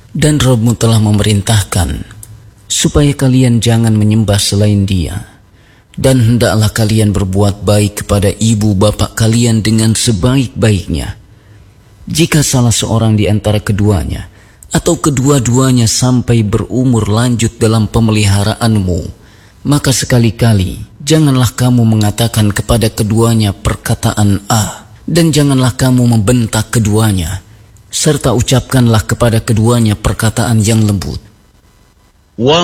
Dan Rabbmu telah memerintahkan supaya kalian jangan menyembah selain Dia, dan hendaklah kalian berbuat baik kepada ibu bapa kalian dengan sebaik-baiknya. Jika salah seorang di antara keduanya atau kedua-duanya sampai berumur lanjut dalam pemeliharaanmu, maka sekali-kali janganlah kamu mengatakan kepada keduanya perkataan dan janganlah kamu membentak keduanya, serta ucapkanlah kepada keduanya perkataan yang lembut.